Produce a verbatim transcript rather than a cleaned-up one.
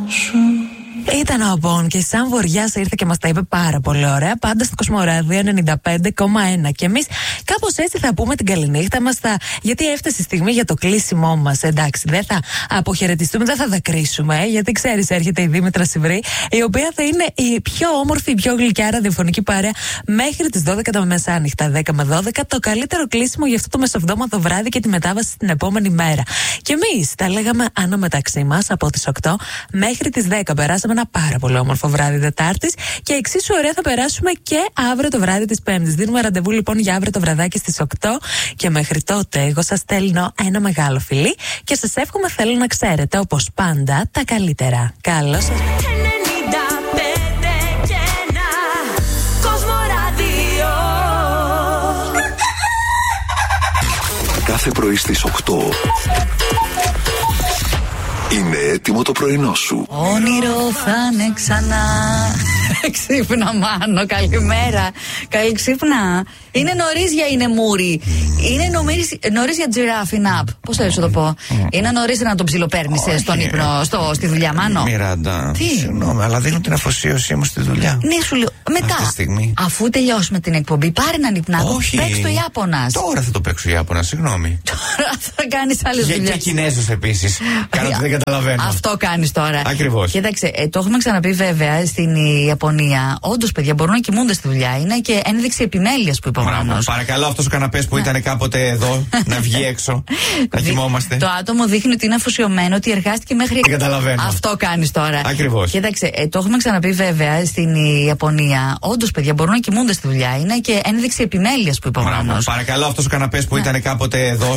σου. Ήταν ο Απόν και σαν Βοριάς ήρθε και μας τα είπε πάρα πολύ ωραία. Πάντα στο Κοσμοράδιο ενενήντα πέντε κόμμα ένα. Και εμείς κάπως έτσι θα πούμε την καληνύχτα μας. Θα... Γιατί έφτασε η στιγμή για το κλείσιμό μας. Εντάξει, δεν θα αποχαιρετιστούμε, δεν θα δακρύσουμε. Γιατί ξέρεις, έρχεται η Δήμητρα Σιβρή, η οποία θα είναι η πιο όμορφη, η πιο γλυκιά ραδιοφωνική παρέα μέχρι τις δώδεκα τα μεσάνυχτα. δέκα με δώδεκα, το καλύτερο κλείσιμο για αυτό το μεσοβδόμαδο βράδυ και τη μετάβαση στην επόμενη μέρα. Και εμείς τα λέγαμε άνω μεταξύ μας από τις οκτώ μέχρι τις δέκα. Περάσαμε ένα πάρα πολύ όμορφο βράδυ Δετάρτης και εξίσου ωραία θα περάσουμε και αύριο το βράδυ της Πέμπτης. Δίνουμε ραντεβού λοιπόν για αύριο το βραδάκι στις οκτώ και μέχρι τότε εγώ σας στέλνω ένα μεγάλο φιλί και σας εύχομαι, θέλω να ξέρετε όπως πάντα τα καλύτερα. Καλό σας. Κάθε πρωί στις οκτώ είναι έτοιμο το πρωινό σου. Όνειρο θα είναι ξανά. Ξύπνα, Μάνο, καλημέρα. Καλή ξύπνα. Είναι νωρίς για είναι μούρι. Είναι νωρίς για τζιράφιν απ. Πώς θα σου το πω. Είναι νωρίς να τον ψιλοπαίρνεις στον ύπνο, στο, στη δουλειά, Μάνο. Μιράντα, συγγνώμη, αλλά δίνω την αφοσίωσή μου στη δουλειά. Ναι, σου λέω. Μετά, αφού τελειώσουμε την εκπομπή, πάρε έναν υπνάτο. Παίξ' το Ιάπωνας. Τώρα θα το παίξω Ιάπωνα, συγγνώμη. Τώρα θα κάνεις άλλες δουλειές. Και Κινέζος επίσης. Κάνω ότι δεν καταλαβαίνω. Αυτό κάνεις τώρα. Ακριβώς. Κοίταξε, ε, το έχουμε ξαναπεί βέβαια στην Ιαπωνία. Όντως, παιδιά, μπορούν να κοιμούνται στη δουλειά. Είναι και ένδειξη επιμέλειας που είπα. Παρακαλώ, αυτός ο καναπές που ήταν κάποτε εδώ να βγει έξω. Να κοιμόμαστε. Το άτομο δείχνει ότι είναι αφοσιωμένο, ότι εργάστηκε μέχρι. Δεν καταλαβαίνω. Αυτό κάνεις τώρα. Ακριβώς. Κοίταξε, ε, το έχουμε ξαναπεί βέβαια στην Ιαπωνία. Όντως, παιδιά, μπορούν να κοιμούνται στη δουλειά. Είναι και ένδειξη επιμέλειας που είπα. Παρακαλώ, αυτός ο καναπές που ήταν κάποτε εδώ